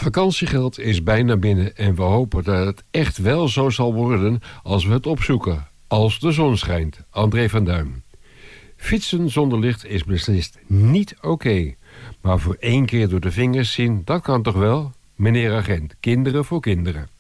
vakantiegeld is bijna binnen en we hopen dat het echt wel zo zal worden als we het opzoeken. Als de zon schijnt. André van Duin. Fietsen zonder licht is beslist niet oké. Maar voor 1 keer door de vingers zien, dat kan toch wel? Meneer agent, kinderen voor kinderen.